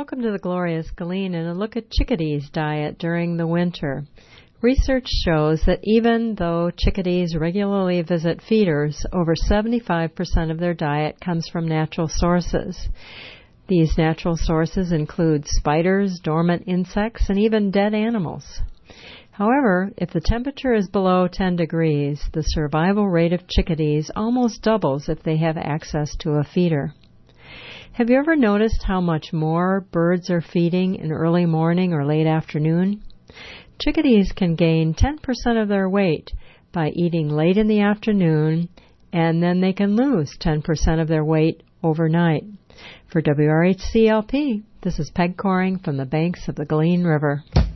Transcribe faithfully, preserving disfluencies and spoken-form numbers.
Welcome to the Glorious Galen and a look at chickadees' diet during the winter. Research shows that even though chickadees regularly visit feeders, over seventy-five percent of their diet comes from natural sources. These natural sources include spiders, dormant insects, and even dead animals. However, if the temperature is below ten degrees, the survival rate of chickadees almost doubles if they have access to a feeder. Have you ever noticed how much more birds are feeding in early morning or late afternoon? Chickadees can gain ten percent of their weight by eating late in the afternoon, and then they can lose ten percent of their weight overnight. For W R H C L P, this is Peg Coring from the banks of the Galen River.